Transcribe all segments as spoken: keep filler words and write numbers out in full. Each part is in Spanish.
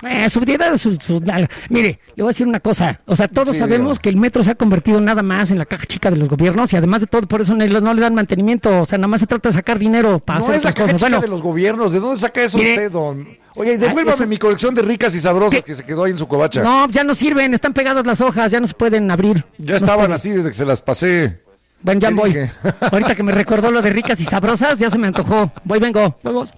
Eh, subdiera sus, sus, mire, le voy a decir una cosa, o sea, todos Sí, sabemos dígame. que el metro se ha convertido nada más en la caja chica de los gobiernos y además de todo, por eso no, no le dan mantenimiento, o sea, nada más se trata de sacar dinero para No hacer es la otras caja cosas. chica Bueno, de los gobiernos. ¿De dónde saca eso Mire, usted, don? Oye, devuélvame eso- mi colección de ricas y sabrosas ¿Qué? que se quedó ahí en su covacha. no, ya no sirven, están pegadas las hojas, ya no se pueden abrir. ya No estaban se pueden. así desde que se las pasé. Bueno, ya ¿Qué voy. dije? Ahorita que me recordó lo de ricas y sabrosas, ya se me antojó. Voy, vengo. Vamos.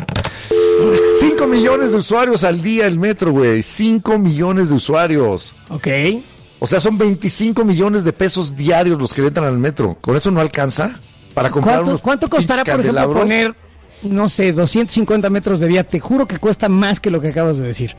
Cinco millones de usuarios al día el metro, güey. Cinco millones de usuarios. Ok. O sea, son veinticinco millones de pesos diarios los que le entran al metro. ¿Con eso no alcanza? Para comprar ¿Cuánto, unos cuánto costará, pinches por ejemplo, candelabros? poner, no sé, doscientos cincuenta metros de vía? Te juro que cuesta más que lo que acabas de decir.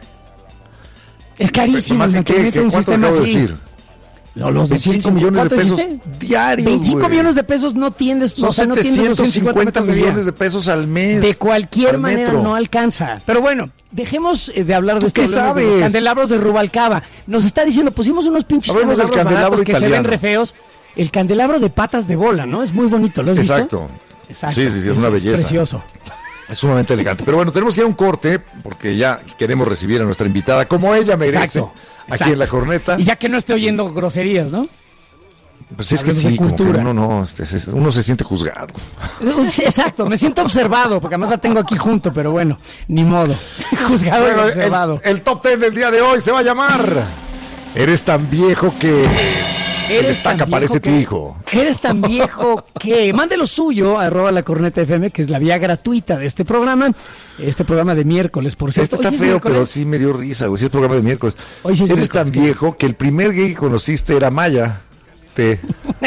Es carísimo el ¿Más de qué? mantenimiento de un ¿Cuánto sistema acabo de así. decir? No, los veinticinco doscientos millones de ¿cuánto pesos dijiste? diarios, veinticinco güey. millones de pesos no tienes, Son o sea, no tienes setecientos doscientos cincuenta cincuenta metros de vía. millones de pesos al mes. De cualquier al manera metro. no alcanza. Pero bueno, dejemos eh, de hablar de ¿Tú esto. qué hablemos de sabes? los candelabros de Rubalcaba. Nos está diciendo, pusimos unos pinches Hablemos del candelabros candelabro baratos que se ven italiano. re feos. El candelabro de patas de bola, ¿no? Es muy bonito, ¿lo has visto? Exacto. Exacto. Sí, sí, sí, es una belleza. Precioso. Es sumamente elegante. Pero bueno, tenemos que ir a un corte porque ya queremos recibir a nuestra invitada como ella merece. Exacto. Aquí exacto. en La Corneta. Y ya que no esté oyendo groserías, ¿no? Pues es que hablemos de sí, como que cultura. uno no, este, es- uno se siente juzgado. Sí, exacto, me siento observado, porque además la tengo aquí junto, pero bueno, ni modo. Juzgado Bueno, y el, observado. el top ten del día de hoy se va a llamar Eres tan viejo que Eres destaca, tan viejo parece tu que- hijo. Eres tan viejo que mande lo suyo, arroba la corneta F M, que es la vía gratuita de este programa. Este programa de miércoles, por cierto. Este está Hoy es feo, miércoles. pero sí me dio risa, güey. Sí es programa de miércoles. Hoy sí es Eres miércoles, tan ¿qué? viejo que el primer gay que conociste era Maya. Te...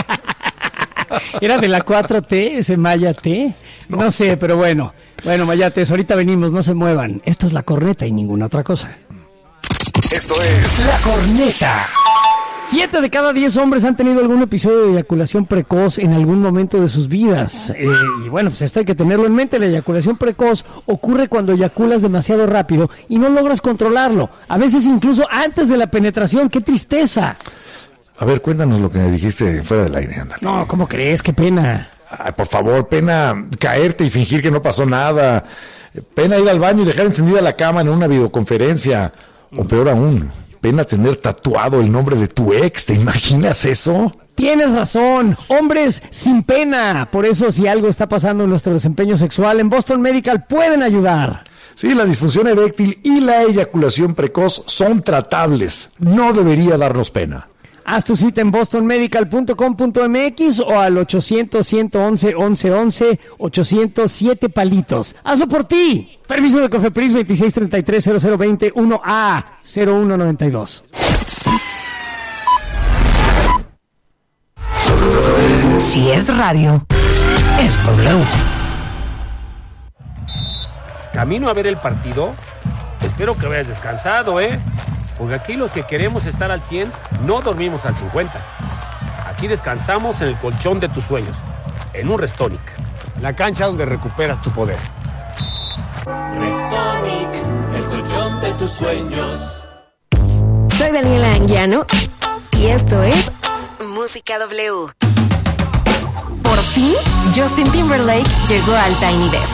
Era de la cuatro T, ese Maya T. No, sé, pero bueno. Bueno, Mayates, ahorita venimos, no se muevan. Esto es la corneta y ninguna otra cosa. Esto es La Corneta. Siete de cada diez hombres han tenido algún episodio de eyaculación precoz en algún momento de sus vidas. Eh, y bueno, pues esto hay que tenerlo en mente. La eyaculación precoz ocurre cuando eyaculas demasiado rápido y no logras controlarlo. A veces incluso antes de la penetración. ¡Qué tristeza! A ver, cuéntanos lo que me dijiste fuera del aire, ándale. No, ¿cómo crees? ¡Qué pena! Ay, por favor, pena caerte y fingir que no pasó nada. Pena ir al baño y dejar encendida la cama en una videoconferencia. O peor aún, pena tener tatuado el nombre de tu ex. ¿Te imaginas eso? Tienes razón, hombres sin pena. Por eso, si algo está pasando en nuestro desempeño sexual, en Boston Medical pueden ayudar. Sí, la disfunción eréctil y la eyaculación precoz son tratables. No debería darnos pena. Haz tu cita en boston medical punto com punto m x o al ochocientos, ciento once, once once, ochocientos siete palitos. Hazlo por ti. Permiso de Cofepris veintiséis treinta y tres cero cero veinte uno A cero uno noventa y dos. Si es radio, es W. Camino a ver el partido. Espero que vayas descansado, ¿eh? Porque aquí los que queremos estar al cien no dormimos al cincuenta. Aquí descansamos en el colchón de tus sueños, en un Restonic. La cancha donde recuperas tu poder. Restonic, el colchón de tus sueños. Soy Daniela Anguiano y esto es Música W. Por fin, Justin Timberlake llegó al Tiny Desk.